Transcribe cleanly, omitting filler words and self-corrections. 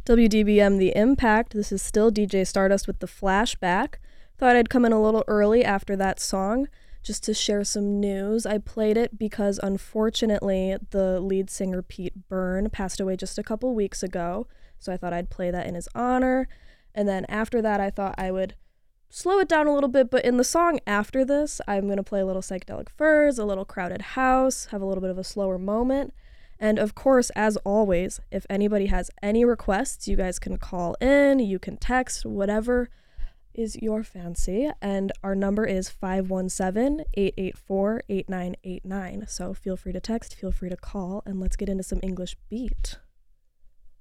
WDBM The Impact. This is still DJ Stardust with the flashback. Thought I'd come in a little early after that song just to share some news. I played it because unfortunately the lead singer Pete Byrne passed away just a couple weeks ago, so I thought I'd play that in his honor. And then after that I thought I would slow it down a little bit, but in the song after this I'm going to play a little Psychedelic Furs, a little Crowded House, have a little bit of a slower moment. And of course, as always, if anybody has any requests, you guys can call in, you can text, whatever is your fancy. And our number is 517-884-8989. So feel free to text, feel free to call, and let's get into some English beat.